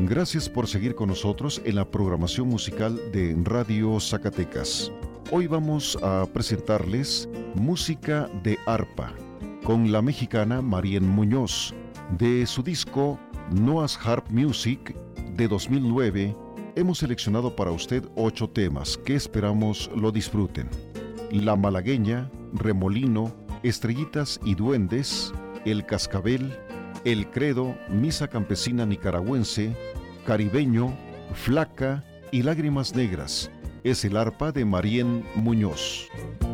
Gracias por seguir con nosotros en la programación musical de Radio Zacatecas. Hoy vamos a presentarles música de arpa con la mexicana Marién Muñoz, de su disco Noah's Harp Music de 2009. Hemos seleccionado para usted 8 temas que esperamos lo disfruten: La Malagueña, Remolino, Estrellitas y Duendes, El Cascabel, El Credo, Misa Campesina Nicaragüense, Caribeño, Flaca y Lágrimas Negras. Es el arpa de Marién Muñoz.